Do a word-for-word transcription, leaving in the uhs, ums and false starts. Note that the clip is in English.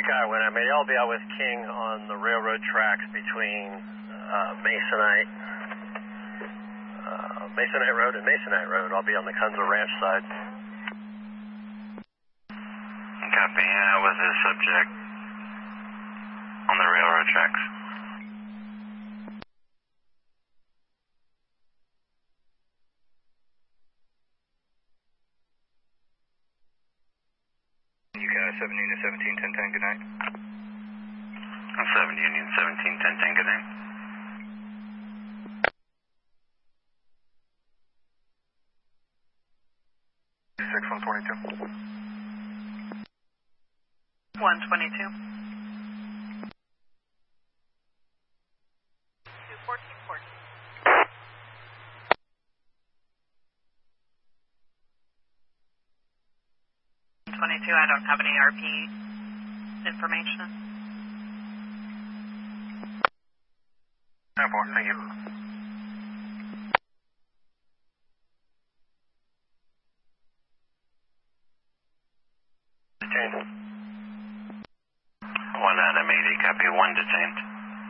Chicago, when I made I'll be out with King on the railroad tracks between uh, Masonite, uh, Masonite Road and Masonite Road. I'll be on the Kunza Ranch side. Copy. I was a subject on the railroad tracks. seven Union seventeen ten ten, good night. seven Union seventeen ten ten, good night. six one twenty-two. one twenty-two. two fourteen fourteen. twenty-two, I don't have any R P information. ten four, thank you. One Adam eighty, copy, one detained.